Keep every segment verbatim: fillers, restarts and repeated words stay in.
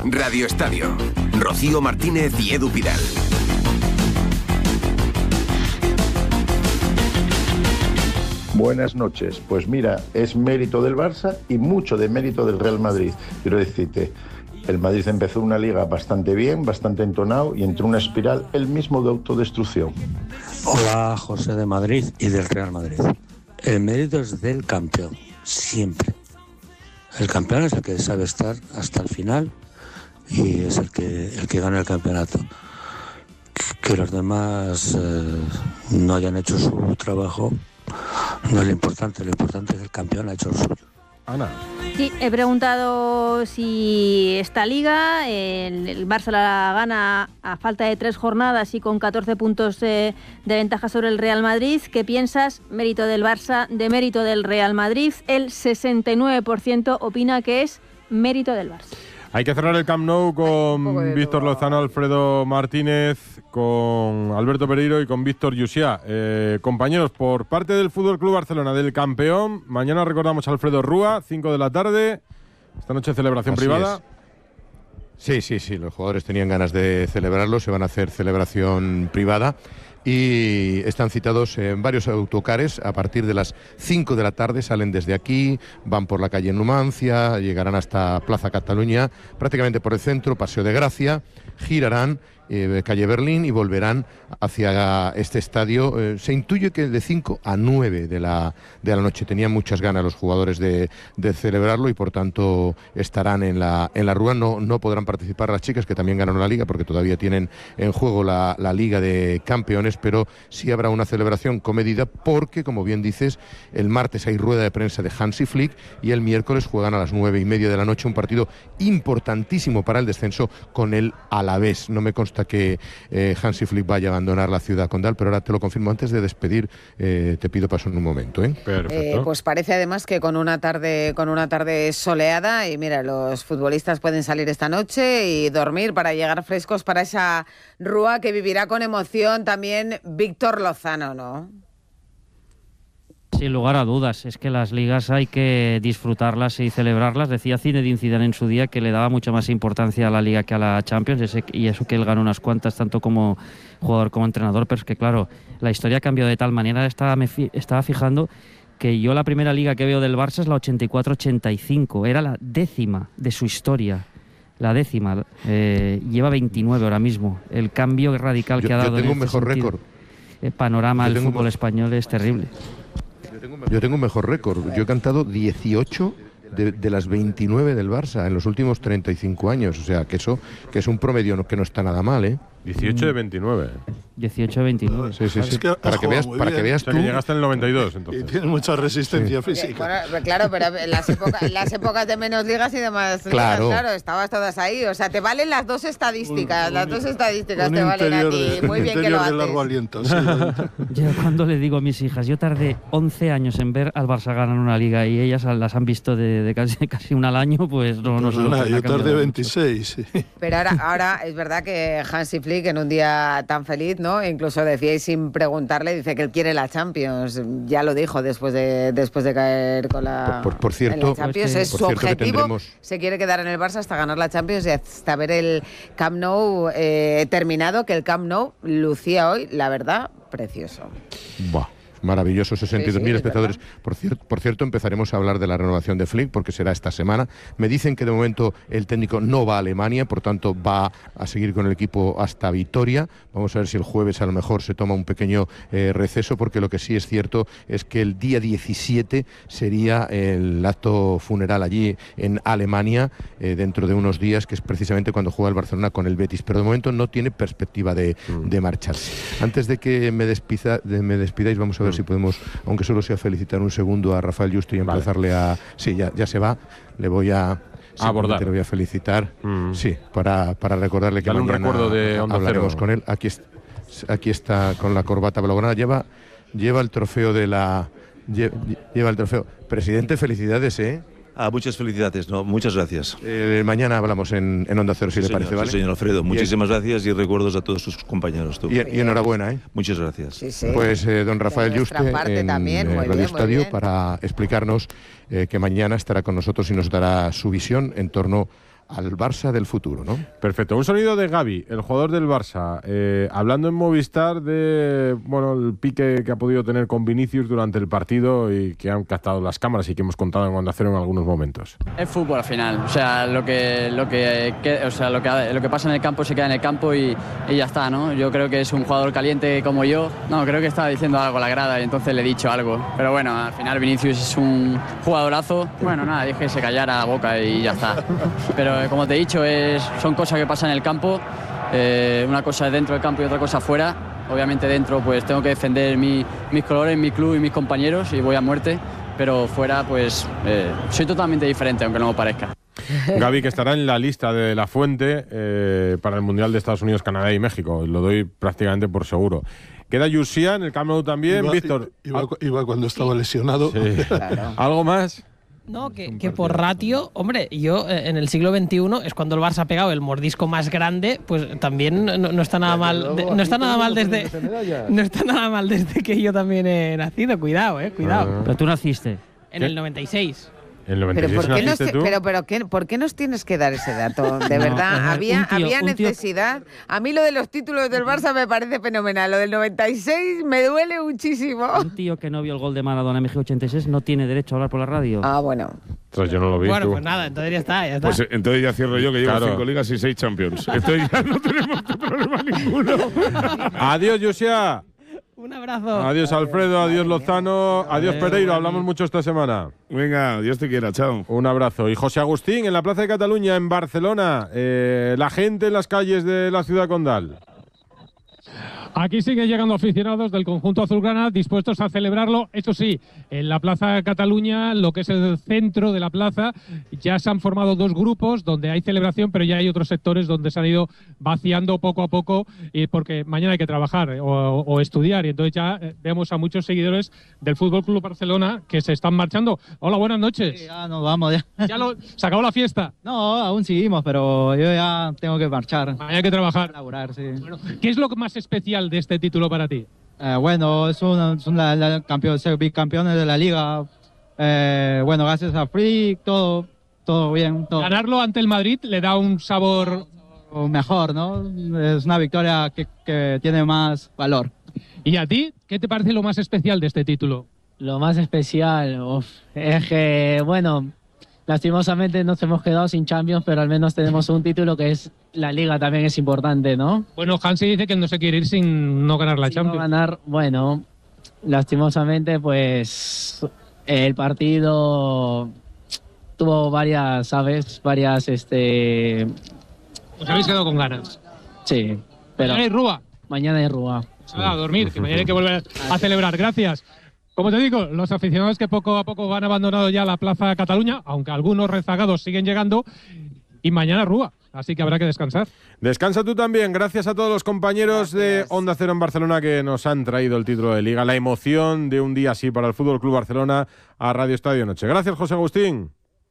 Radio Estadio. Rocío Martínez y Edu Pidal. Buenas noches. Pues mira, es mérito del Barça y mucho de mérito del Real Madrid. Quiero decirte, el Madrid empezó una liga bastante bien, bastante entonado y entró en una espiral él mismo de autodestrucción. Hola, José de Madrid y del Real Madrid. El mérito es del campeón, siempre. El campeón es el que sabe estar hasta el final y es el que, el que gana el campeonato. Que los demás eh, no hayan hecho su trabajo no es lo importante, lo importante es que el campeón ha hecho lo suyo. Ana. Sí, he preguntado si esta liga, el, el Barça la gana a falta de tres jornadas y con catorce puntos eh, de ventaja sobre el Real Madrid. ¿Qué piensas? Mérito del Barça, de mérito del Real Madrid. El sesenta y nueve por ciento opina que es mérito del Barça. Hay que cerrar el Camp Nou con Víctor Lozano, Alfredo Martínez, con Alberto Pereiro y con Víctor Yusiá. Eh, compañeros, por parte del Fútbol Club Barcelona, del campeón, mañana recordamos a Alfredo Rúa, cinco de la tarde. Esta noche celebración Así privada. Es. Sí, sí, sí, los jugadores tenían ganas de celebrarlo, se van a hacer celebración privada. Y están citados en varios autocares a partir de las cinco de la tarde, salen desde aquí, van por la calle Numancia, llegarán hasta Plaza Cataluña, prácticamente por el centro, Paseo de Gracia, girarán eh, calle Berlín y volverán hacia este estadio. Eh, se intuye que de cinco a nueve de la, de la noche. Tenían muchas ganas los jugadores de, de celebrarlo y por tanto estarán en la, en la Rúa. No, no podrán participar las chicas que también ganaron la Liga porque todavía tienen en juego la, la Liga de Campeones, pero sí habrá una celebración comedida porque, como bien dices, el martes hay rueda de prensa de Hansi Flick y el miércoles juegan a las nueve y media de la noche un partido importantísimo para el descenso con el Alavés. No me consta que eh, Hansi Flick vaya a abandonar la ciudad condal, pero ahora te lo confirmo. Antes de despedir, eh, te pido paso en un momento. ¿eh? Perfecto. Eh, pues parece además que con una tarde con una tarde soleada y mira, los futbolistas pueden salir esta noche y dormir para llegar frescos para esa Rúa que vivirá con emoción también Víctor Lozano, ¿no? Sin lugar a dudas, es que las ligas hay que disfrutarlas y celebrarlas. Decía Zinedine Zidane en su día que le daba mucha más importancia a la Liga que a la Champions, y eso que él ganó unas cuantas, tanto como jugador como entrenador, pero es que claro, la historia cambió de tal manera. Estaba, me fi, estaba fijando que yo la primera liga que veo del Barça es la ochenta y cuatro ochenta y cinco, era la décima de su historia. La décima, eh, lleva veintinueve ahora mismo. El cambio radical yo, que ha dado. Yo tengo en un este mejor sentido, récord. El panorama yo del fútbol un... español es terrible. Yo tengo, yo tengo un mejor récord. Yo he cantado dieciocho de, de las veintinueve del Barça en los últimos treinta y cinco años. O sea, que eso que es un promedio que no está nada mal, ¿eh? dieciocho de veintinueve. dieciocho de veintinueve. Sí, sí, sí. Es que para, que veas, para que veas tú. O sea, que llegaste en el noventa y dos, entonces. Y tiene mucha resistencia sí. Eh, física. bueno, claro, pero en las, época, en las épocas de menos ligas y demás claro. ligas, claro, estabas todas ahí. O sea, te valen las dos estadísticas. Un, las un, dos estadísticas un te valen a ti. de, Muy bien que lo haces. Largo aliento, sí. Yo cuando le digo a mis hijas, yo tardé once años en ver al Barça ganar una liga y ellas las han visto de, de casi, casi una al año, pues no, no, pues no nada, yo tardé veintiséis. Sí. Pero ahora, ahora es verdad que Hansi Flick en un día tan feliz, ¿no? Incluso decíais sin preguntarle, dice que él quiere la Champions. Ya lo dijo después de después de caer con la, por, por, por cierto, en la Champions. pues, es por su cierto objetivo. Tendremos... Se quiere quedar en el Barça hasta ganar la Champions y hasta ver el Camp Nou eh, terminado, que el Camp Nou lucía hoy, la verdad, precioso. Buah. Maravilloso, sesenta y dos mil sí, sí, espectadores. Por cierto, por cierto, empezaremos a hablar de la renovación de Flick, porque será esta semana. Me dicen que de momento el técnico no va a Alemania, por tanto va a seguir con el equipo hasta Vitoria. Vamos a ver si el jueves a lo mejor se toma un pequeño eh, receso, porque lo que sí es cierto es que el día diecisiete sería el acto funeral allí en Alemania, eh, dentro de unos días, que es precisamente cuando juega el Barcelona con el Betis. Pero de momento no tiene perspectiva de, mm. de marcharse. Antes de que me, despida, de, me despidáis, vamos a ver si podemos, aunque solo sea felicitar un segundo a Rafael Yuste y vale. emplazarle a... Sí, ya, ya se va, le voy a... Sí, abordar. Te lo voy a felicitar, mm. sí, para, para recordarle que Dale mañana un recuerdo de Onda hablaremos Cero. con él. Aquí, aquí está con la corbata blaugrana, lleva, lleva el trofeo de la... Lleva, lleva el trofeo. Presidente, felicidades, ¿eh? Ah, muchas felicidades, no, muchas gracias. Eh, mañana hablamos en, en Onda Cero, si sí, le señor, parece, ¿vale? Sí, señor Alfredo, muchísimas y, gracias y recuerdos a todos sus compañeros. Tú. Y, y enhorabuena, ¿eh? Muchas gracias. Sí, sí. Pues eh, don Rafael Yuste en también, eh, Radio bien, Estadio para explicarnos eh, que mañana estará con nosotros y nos dará su visión en torno al Barça del futuro, ¿no? Perfecto. Un sonido de Gavi, el jugador del Barça, eh, hablando en Movistar de bueno el pique que ha podido tener con Vinicius durante el partido y que han captado las cámaras y que hemos contado en Onda Cero en algunos momentos. Es fútbol al final, o sea, lo que lo que, que o sea, lo que lo que pasa en el campo se queda en el campo y, y ya está, ¿no? Yo creo que es un jugador caliente como yo. No, creo que estaba diciendo algo a la grada y entonces le he dicho algo. Pero bueno, al final Vinicius es un jugadorazo. Bueno, nada, dije que se callara la boca y ya está. Pero como te he dicho, es, son cosas que pasan en el campo. Eh, una cosa es dentro del campo y otra cosa fuera. Obviamente dentro pues tengo que defender mi, mis colores, mi club y mis compañeros y voy a muerte. Pero fuera pues eh, soy totalmente diferente, aunque no me parezca. Gavi, que estará en la lista de La Fuente eh, para el Mundial de Estados Unidos, Canadá y México. Lo doy prácticamente por seguro. Queda Yusia en el Camp Nou también. Iba, Víctor. Iba, iba cuando estaba lesionado. Sí. Claro. ¿Algo más? No, que, que por ratio, hombre, yo eh, en el siglo veintiuno es cuando el Barça ha pegado el mordisco más grande, pues también no, no está nada mal, de, no está nada mal desde, no está nada mal desde que yo también he nacido, cuidado, eh, cuidado. Pero tú naciste. En ¿Qué? el noventa y seis. ¿En el noventa y seis pero ¿por qué naciste nos, tú? pero, pero ¿qué, ¿por qué nos tienes que dar ese dato? De No, verdad, ajá, había, un tío- había un tío- necesidad. A mí lo de los títulos del Barça me parece fenomenal. Lo del noventa y seis me duele muchísimo. Un tío que no vio el gol de Maradona en México ochenta y seis no tiene derecho a hablar por la radio. Ah, bueno. Entonces yo no lo vi. Bueno, tú. pues nada, entonces ya está, ya está. Pues entonces ya cierro yo, que llevo Claro. cinco ligas y seis Champions. Entonces ya no tenemos problema ninguno. Adiós, Yusia. Un abrazo. Adiós, Alfredo. Adiós, Lozano. Adiós, Eh, Pereiro. bueno. Hablamos mucho esta semana. Venga, Dios te quiera, chao. Un abrazo. Y José Agustín, en la Plaza de Cataluña, en Barcelona. Eh, la gente en las calles de la ciudad condal. Aquí siguen llegando aficionados del conjunto azulgrana dispuestos a celebrarlo. Eso sí, en la Plaza de Cataluña, lo que es el centro de la plaza, ya se han formado dos grupos donde hay celebración, pero ya hay otros sectores donde se han ido vaciando poco a poco, y porque mañana hay que trabajar o, o estudiar, y entonces ya eh, vemos a muchos seguidores del Fútbol Club Barcelona que se están marchando. Hola, buenas noches. Sí, ya nos vamos ya. ¿Ya lo, se acabó la fiesta? No, aún seguimos, pero yo ya tengo que marchar. Mañana hay que trabajar. Laburar, sí. Bueno, ¿qué es lo más especial de este título para ti? Eh, bueno, es una, son la, la campeón, ser bicampeones de la liga. Eh, bueno, gracias a Frick, todo, todo bien. Todo. Ganarlo ante el Madrid le da un sabor O mejor, ¿no? Es una victoria que, que tiene más valor. ¿Y a ti qué te parece lo más especial de este título? Lo más especial uf, es que, bueno, lastimosamente nos hemos quedado sin Champions, pero al menos tenemos un título que es la Liga, también es importante, ¿no? Bueno, Hansi dice que no se quiere ir sin no ganar la Si Champions. no ganar, bueno, lastimosamente, pues el partido tuvo varias, ¿sabes? Varias, este... Os habéis quedado con ganas. Sí, pero... Mañana hay Rúa. Mañana hay Rúa. A dormir, que mañana hay que volver a celebrar. Gracias. Como te digo, los aficionados que poco a poco van abandonando ya la Plaza de Cataluña, aunque algunos rezagados siguen llegando, y mañana Rúa, así que habrá que descansar. Descansa tú también. Gracias a todos los compañeros de Onda Cero en Barcelona que nos han traído el título de Liga, la emoción de un día así para el Fútbol Club Barcelona a Radio Estadio Noche. Gracias, José Agustín.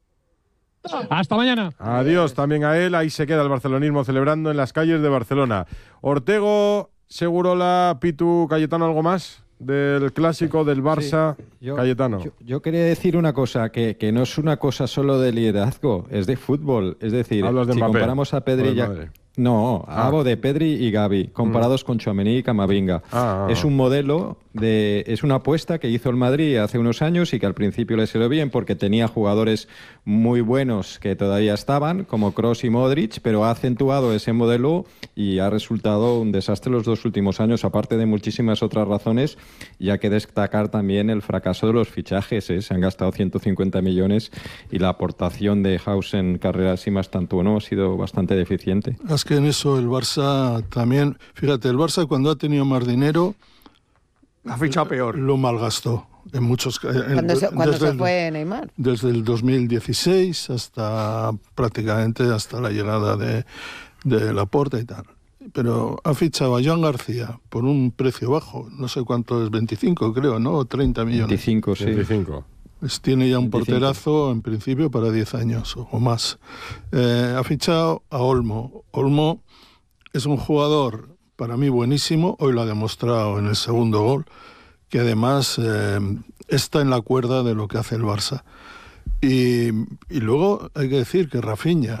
Hasta mañana. Adiós también a él. Ahí se queda el barcelonismo celebrando en las calles de Barcelona. Ortego, Segurola, Pitu, Cayetano, ¿algo más del clásico del Barça? Sí, yo, Cayetano. Yo, yo quería decir una cosa, que, que no es una cosa solo de liderazgo, es de fútbol. Es decir, Hablas de si Mbappé, comparamos a Pedri o y de a- Madrid. No, Ah. hablo de Pedri y Gavi, comparados con Tchouaméni y Camavinga. Ah, ah, es ah. un modelo, de, es una apuesta que hizo el Madrid hace unos años y que al principio le salió bien porque tenía jugadores muy buenos que todavía estaban, como Kroos y Modric, pero ha acentuado ese modelo y ha resultado un desastre los dos últimos años, aparte de muchísimas otras razones, y hay que destacar también el fracaso de los fichajes. ¿eh? Se han gastado ciento cincuenta millones y la aportación de House en carreras y más tanto uno ha sido bastante deficiente. Es que en eso el Barça también, fíjate, el Barça cuando ha tenido más dinero ha fichado peor. Lo malgastó en muchos ca- en- Cuando se, cuando desde se el- fue Neymar. Desde el dos mil dieciséis hasta prácticamente hasta la llegada de, de Laporta y tal. Pero ha fichado a Joan García por un precio bajo, no sé cuánto es, veinticinco creo, ¿no? O treinta millones. veinticinco, sí. veinticinco. Pues tiene ya un veinticinco. porterazo en principio para diez años o, o más. Eh, ha fichado a Olmo. Olmo es un jugador para mí buenísimo, hoy lo ha demostrado en el segundo gol, que además eh, está en la cuerda de lo que hace el Barça. Y, y luego hay que decir que Rafinha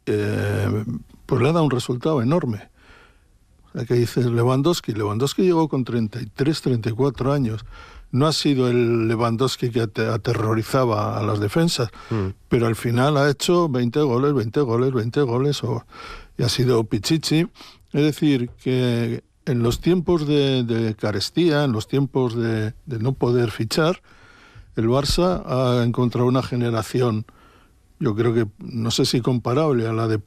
eh, pues le ha dado un resultado enorme. O sea, que dices Lewandowski, Lewandowski llegó con treinta y tres, treinta y cuatro años. No ha sido el Lewandowski que aterrorizaba a las defensas, mm. pero al final ha hecho veinte goles, veinte goles, veinte goles, o, y ha sido Pichichi. Es decir, que en los tiempos de, de carestía, en los tiempos de, de no poder fichar, el Barça ha encontrado una generación, yo creo que, no sé si comparable a la de